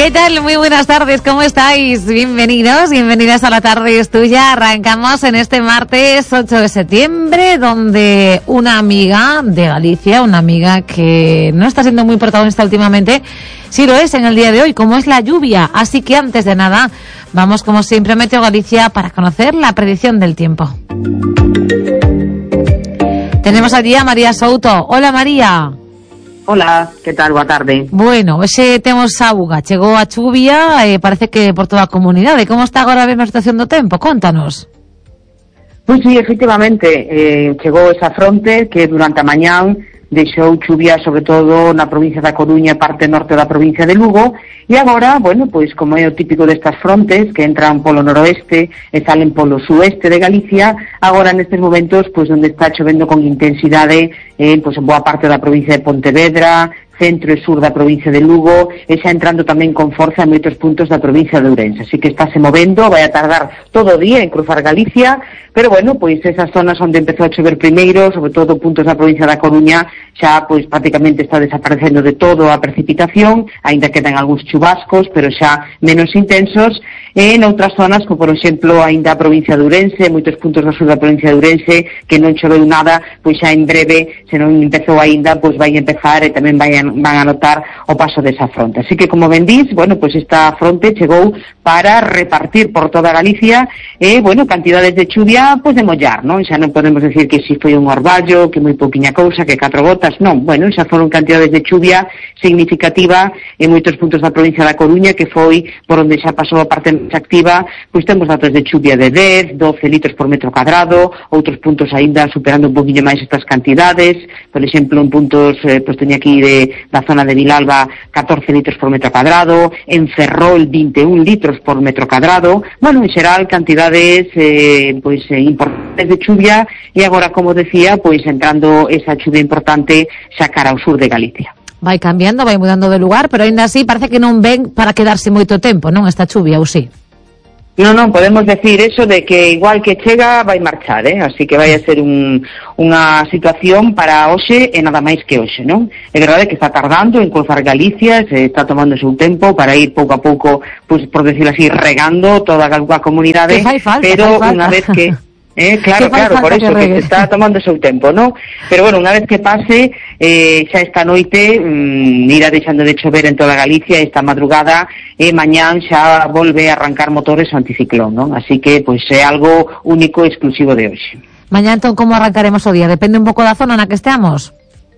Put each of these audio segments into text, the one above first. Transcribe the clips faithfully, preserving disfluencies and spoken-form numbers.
¿Qué tal? Muy buenas tardes, ¿cómo estáis? Bienvenidos, bienvenidas a La Tarde es Tuya. Arrancamos en este martes ocho de septiembre, donde una amiga de Galicia, una amiga que no está siendo muy protagonista últimamente, sí lo es en el día de hoy, como es la lluvia. Así que antes de nada, vamos como siempre a Meteo Galicia para conocer la predicción del tiempo. Tenemos allí a María Souto. Hola, María. Hola, que tal? Boa tarde. Bueno, hoxe temos auga, chegou a chuvia, eh, parece que por toda a comunidade. Como está agora mesmo a situación do tempo? Contanos. Pois sí, efectivamente, eh, chegou esa fronte que durante a mañán deixou chuvia sobre todo na provincia da Coruña, parte norte da provincia de Lugo, e agora, bueno, pois como é o típico destas frontes que entran polo noroeste e salen polo sueste de Galicia, agora nestes momentos, pois onde está chovendo con intensidade, eh, pois en boa parte da provincia de Pontevedra, centro e sur da provincia de Lugo, e xa entrando tamén con forza en moitos puntos da provincia de Ourense. Así que estáse movendo, vai a tardar todo o día en cruzar Galicia, pero bueno, pois esas zonas onde empezou a chover primeiro, sobre todo puntos da provincia da Coruña, xa pois prácticamente está desaparecendo de todo a precipitación, aínda quedan algúns chubascos, pero xa menos intensos, e en outras zonas, como por exemplo aínda a provincia de Ourense, moitos puntos do sur da provincia de Ourense, que non choveu nada, pois xa en breve, se non empezou aínda, pois vai empezar e tamén vai a van a notar o paso desa fronte. Así que, como ben dís, bueno, pois esta fronte chegou para repartir por toda Galicia e, bueno, cantidades de chuvia, pois de mollar, non? Xa non podemos decir que si foi un orballo, que moi pouquiña cousa, que catro gotas, non. Bueno, xa foron cantidades de chuvia significativa en moitos puntos da provincia da Coruña, que foi por onde xa pasou a parte máis activa, pois temos datos de chuvia de dez, doce litros por metro cadrado, outros puntos aínda superando un poquinho máis estas cantidades, por exemplo, en puntos, eh, pois teña aquí de da zona de Vilalba catorce litros por metro cadrado, en Ferrol vinte e un litros por metro cadrado, bueno, en xeral cantidades eh, pois eh, importantes de chuvia e agora, como decía, pois entrando esa chuvia importante xa cara ao sur de Galicia. Vai cambiando, vai mudando de lugar, pero ainda así parece que non ven para quedarse moito tempo, non, esta chuvia, ou si? Non, non, podemos decir eso de que igual que chega vai marchar, eh? Así que vai a ser un, unha situación para hoxe e nada máis que hoxe, non? É verdade que está tardando en cruzar Galicia, se está tomando o seu tempo para ir pouco a pouco, pues, por decirlo así, regando toda a comunidade, falta, pero unha vez que... Eh, claro, claro, por eso, que se está tomando o seu tempo, ¿no? Pero bueno, unha vez que pase, eh, xa esta noite mm, irá deixando de chover en toda Galicia, esta madrugada, e mañán xa volve a arrancar motores o anticiclón, ¿no? Así que, pois, é algo único e exclusivo de hoxe. Mañán, entón, como arrancaremos o día? Depende un pouco da zona na que esteamos?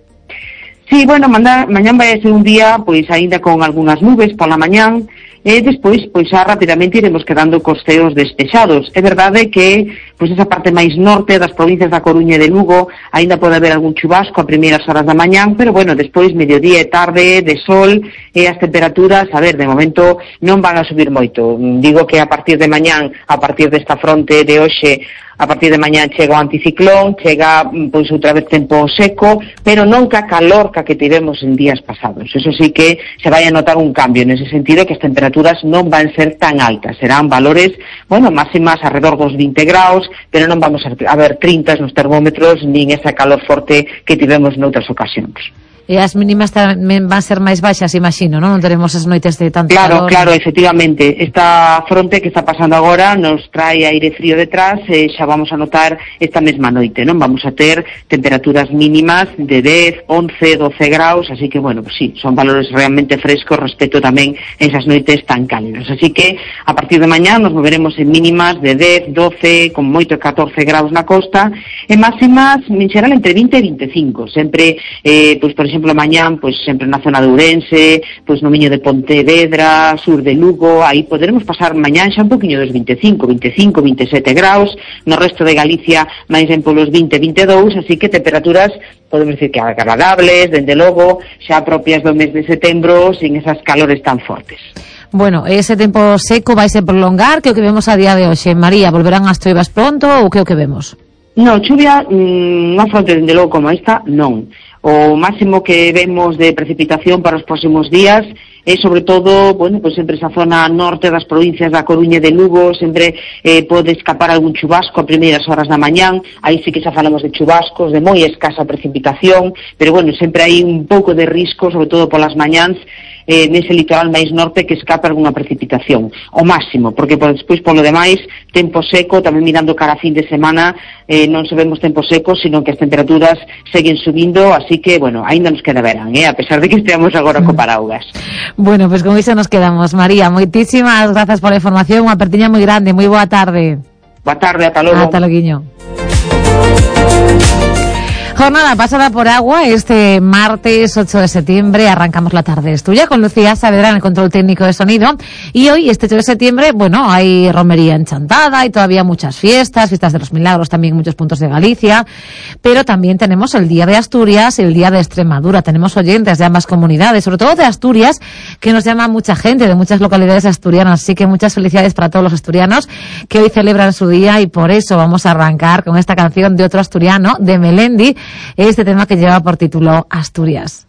Sí, bueno, manda, mañán vai a ser un día, pois, aínda con algunhas nubes pola mañán, e despois, pois, xa rapidamente iremos quedando cos ceos despexados. É verdade que, pois, esa parte máis norte das provincias da Coruña e de Lugo aínda pode haber algún chubasco a primeiras horas da mañán, pero, bueno, despois, mediodía e tarde, de sol, e as temperaturas, a ver, de momento non van a subir moito. Digo que a partir de mañán, a partir desta fronte de hoxe, a partir de mañán chega o anticiclón, chega, pois, outra vez tempo seco, pero non ca calor ca que tivemos en días pasados. Eso sí que se vai a notar un cambio nese sentido, que as temperaturas non van ser tan altas, serán valores, bueno, máximas alrededor dos vinte graus, pero non vamos a ver trinta nos termómetros, nin esa calor forte que tivemos noutras ocasións. E as mínimas tamén van ser máis baixas, imagino, non? Non teremos as noites de tanto claro, calor. Claro, efectivamente. Esta fronte que está pasando agora nos trae aire frío detrás e xa vamos a notar esta mesma noite, non? Vamos a ter temperaturas mínimas de dez, once, doce graus, así que, bueno, pues sí, son valores realmente frescos respecto tamén a esas noites tan cálidas. Así que, a partir de mañá nos moveremos en mínimas de dez, doce, con moito catorce graus na costa, e máximas, en xeral, entre vinte e vinte e cinco. Sempre, eh, pues, por exemplo, exemplo, mañán, pois sempre na zona de Ourense, pois no miño de Pontevedra, sur de Lugo, aí poderemos pasar mañán xa un poquinho dos vinte e cinco, vinte e cinco, vinte e sete graus, no resto de Galicia máis en polos vinte, vinte e dous, así que temperaturas podemos decir que agradables, dende logo, xa propias do mes de setembro, sin esas calores tan fortes. Bueno, ese tempo seco vai se prolongar, que o que vemos a día de hoxe? María, volverán as choivas pronto ou que o que vemos? Non, chuvia, mmm, unha fronte dende logo como esta, non. O máximo que vemos de precipitación para os próximos días é sobre todo, bueno, pois sempre esa zona norte das provincias da Coruña e de Lugo, sempre eh, pode escapar algún chubasco a primeiras horas da mañán, aí sí que xa falamos de chubascos, de moi escasa precipitación, pero bueno, sempre hai un pouco de risco, sobre todo polas mañáns, eh, nese litoral máis norte que escapa algunha precipitación, o máximo, porque por despois polo demais tempo seco, tamén mirando cara a fin de semana eh, non se vemos tempo seco, sino que as temperaturas seguen subindo, así que, bueno, aínda nos queda verán, eh, a pesar de que esteamos agora co paraugas. Bueno, pues con iso nos quedamos. María, moitísimas grazas pola información, unha apertiña moi grande, moi boa tarde. Boa tarde, ata logo. Ata loguiño. Jornada pasada por agua este martes ocho de septiembre. Arrancamos la tarde es tuya con Lucía Saavedra en el control técnico de sonido. Y hoy, este ocho de septiembre, bueno, hay romería enchantada, hay todavía muchas fiestas, fiestas de los milagros también en muchos puntos de Galicia. Pero también tenemos el Día de Asturias y el Día de Extremadura. Tenemos oyentes de ambas comunidades, sobre todo de Asturias, que nos llama mucha gente de muchas localidades asturianas. Así que muchas felicidades para todos los asturianos que hoy celebran su día, y por eso vamos a arrancar con esta canción de otro asturiano, de Melendi, este tema que lleva por título Asturias.